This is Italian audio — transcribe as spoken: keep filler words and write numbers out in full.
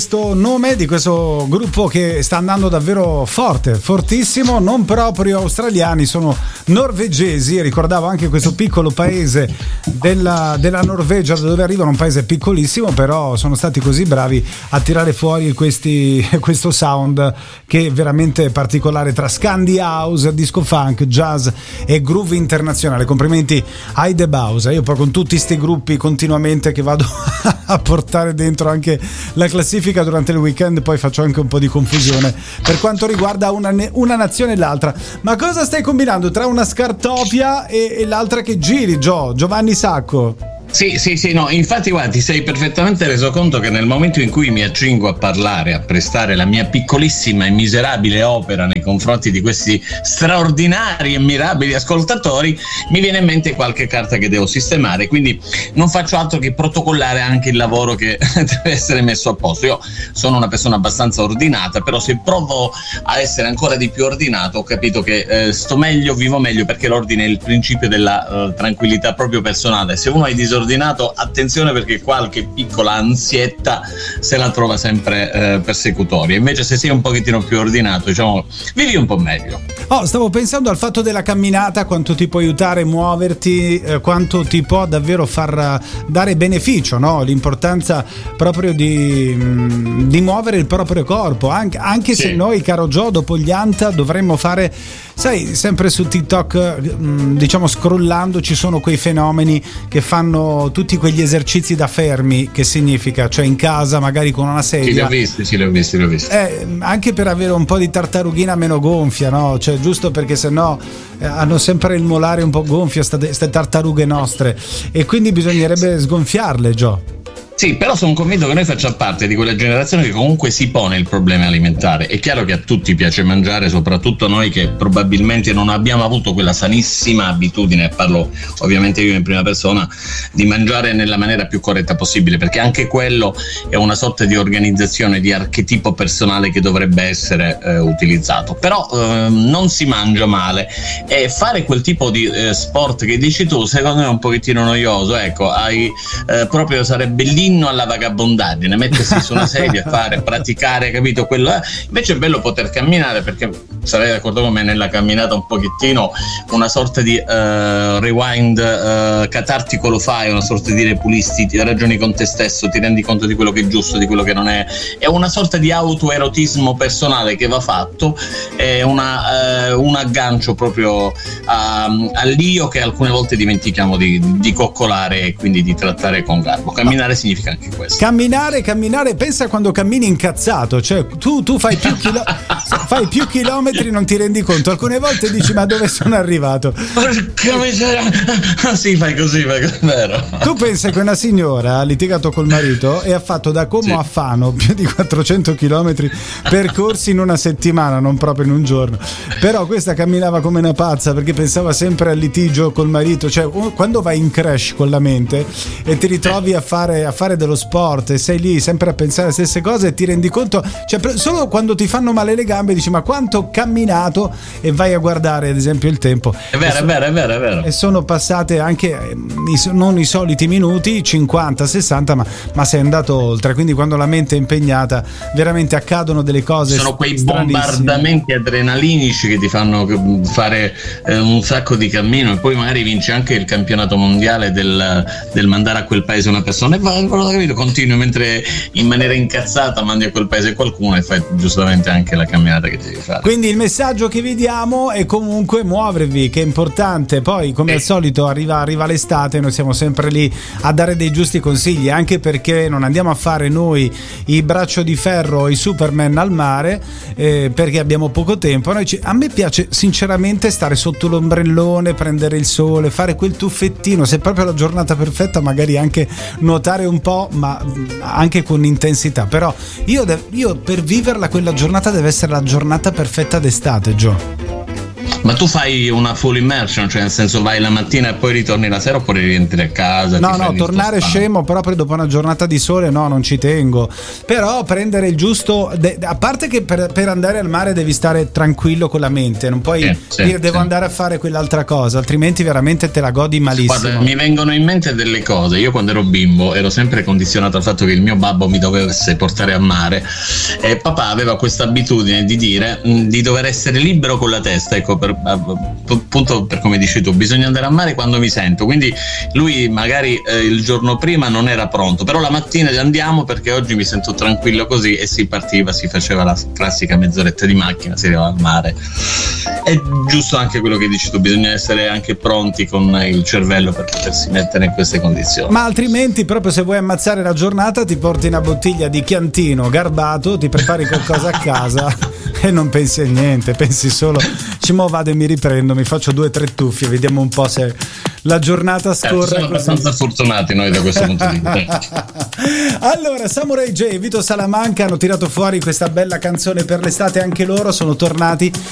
questo nome di questo gruppo che sta andando davvero forte, fortissimo, non proprio australiani, sono norvegesi. Ricordavo anche questo piccolo paese della, della Norvegia, da dove arrivano, un paese piccolissimo, però sono stati così bravi a tirare fuori questi, questo sound che è veramente particolare tra Scandi House, disco funk, jazz e groove internazionale. Complimenti ai The Bausa. Io poi con tutti sti gruppi continuamente che vado a portare dentro anche la classifica durante il weekend, poi faccio anche un po' di confusione per quanto riguarda una, una nazione e l'altra. Ma cosa stai combinando tra una scartoffia e, e l'altra che giri, Gio? Giovanni Sacco? Sì, sì, sì, no, infatti guarda, ti sei perfettamente reso conto che nel momento in cui mi accingo a parlare, a prestare la mia piccolissima e miserabile opera nei confronti di questi straordinari e mirabili ascoltatori, mi viene in mente qualche carta che devo sistemare, quindi non faccio altro che protocollare anche il lavoro che deve essere messo a posto. Io sono una persona abbastanza ordinata, però se provo a essere ancora di più ordinato ho capito che eh, sto meglio, vivo meglio, perché l'ordine è il principio della uh, tranquillità proprio personale. Se uno è disordinato, ordinato, attenzione, perché qualche piccola ansietta se la trova sempre eh, persecutoria. Invece se sei un pochettino più ordinato, diciamo, vivi un po' meglio. Oh, stavo pensando al fatto della camminata, quanto ti può aiutare a muoverti, eh, quanto ti può davvero far dare beneficio, no? L'importanza proprio di, mh, di muovere il proprio corpo, anche, anche sì. Se noi, caro Gio, dopo gli Anta dovremmo fare, sai, sempre su TikTok, mh, diciamo scrollando, ci sono quei fenomeni che fanno tutti quegli esercizi da fermi, che significa, cioè in casa magari con una sedia. Sì, li ho visti, sì, li ho visti, li ho visti. Eh, anche per avere un po' di tartarughina meno gonfia, no? Cioè giusto perché sennò eh, hanno sempre il molare un po' gonfio queste tartarughe nostre, e quindi bisognerebbe sgonfiarle, Gio. Sì, però sono convinto che noi facciamo parte di quella generazione che comunque si pone il problema alimentare. È chiaro che a tutti piace mangiare, soprattutto noi che probabilmente non abbiamo avuto quella sanissima abitudine, parlo ovviamente io in prima persona, di mangiare nella maniera più corretta possibile, perché anche quello è una sorta di organizzazione, di archetipo personale che dovrebbe essere eh, utilizzato. Però eh, non si mangia male, e fare quel tipo di eh, sport che dici tu secondo me è un pochettino noioso. Ecco, hai, eh, proprio sarebbe lì alla vagabondaggine, mettersi su una sedia, fare, praticare, capito? Quello è. Invece è bello poter camminare, perché sarei d'accordo con me, nella camminata un pochettino una sorta di uh, rewind uh, catartico lo fai, una sorta di repulisti, ti ragioni con te stesso, ti rendi conto di quello che è giusto, di quello che non è. È una sorta di autoerotismo personale che va fatto, è una, uh, un aggancio proprio uh, all'io che alcune volte dimentichiamo di, di coccolare e quindi di trattare con garbo. Camminare significa anche questo. Camminare, camminare, pensa quando cammini incazzato, cioè tu, tu fai più chilo- fai più chilometri, non ti rendi conto, alcune volte dici ma dove sono arrivato? Porca miseria. Sì, fai così, fai così, vero. Tu pensa che una signora ha litigato col marito e ha fatto da Como sì. a Fano più di quattrocento chilometri percorsi in una settimana, non proprio in un giorno, però questa camminava come una pazza perché pensava sempre al litigio col marito. Cioè quando vai in crash con la mente e ti ritrovi a fare a fare dello sport e sei lì sempre a pensare alle stesse cose e ti rendi conto, cioè solo quando ti fanno male le gambe dici ma quanto ho camminato, e vai a guardare ad esempio il tempo. È vero, so, è vero, è vero, è vero. E sono passate anche eh, non i soliti minuti, cinquanta sessanta, ma, ma sei andato oltre, quindi quando la mente è impegnata veramente accadono delle cose. Sono quei bombardamenti adrenalinici che ti fanno fare eh, un sacco di cammino, e poi magari vinci anche il campionato mondiale del, del mandare a quel paese una persona, e va, capito, continui mentre in maniera incazzata mandi a quel paese qualcuno e fai giustamente anche la camminata che devi fare. Quindi il messaggio che vi diamo è comunque muovervi, che è importante. Poi come eh. al solito arriva, arriva l'estate, noi siamo sempre lì a dare dei giusti consigli, anche perché non andiamo a fare noi i braccio di ferro, i Superman al mare, eh, perché abbiamo poco tempo. Noi ci, a me piace sinceramente stare sotto l'ombrellone, prendere il sole, fare quel tuffettino, se è proprio la giornata perfetta magari anche nuotare un po', ma anche con intensità. Però io, io per viverla quella giornata deve essere la giornata perfetta d'estate, Gio. Ma tu fai una full immersion, cioè nel senso vai la mattina e poi ritorni la sera, oppure rientri a casa? No, no, tornare scemo proprio dopo una giornata di sole, no, non ci tengo. Però prendere il giusto, de- a parte che per, per andare al mare devi stare tranquillo con la mente, non puoi eh, sì, dire devo sì. andare a fare quell'altra cosa, altrimenti veramente te la godi malissimo. Guarda, mi vengono in mente delle cose. Io quando ero bimbo ero sempre condizionato al fatto che il mio babbo mi dovesse portare a mare, e papà aveva questa abitudine di dire mh, di dover essere libero con la testa, ecco, per, appunto per come dici tu, bisogna andare a mare quando mi sento, quindi lui magari eh, il giorno prima non era pronto, però la mattina andiamo perché oggi mi sento tranquillo, così, e si partiva, si faceva la classica mezz'oretta di macchina, si arrivava al mare. È giusto anche quello che dici tu, bisogna essere anche pronti con il cervello per potersi mettere in queste condizioni. Ma altrimenti, proprio se vuoi ammazzare la giornata, ti porti una bottiglia di Chiantino garbato, ti prepari qualcosa a casa e non pensi a niente, pensi solo ci mo vado e mi riprendo, mi faccio due o tre tuffi e vediamo un po' se la giornata scorre. Eh, siamo abbastanza fortunati noi da questo punto di vista. Allora, Samurai J e Vito Salamanca hanno tirato fuori questa bella canzone per l'estate, anche loro sono tornati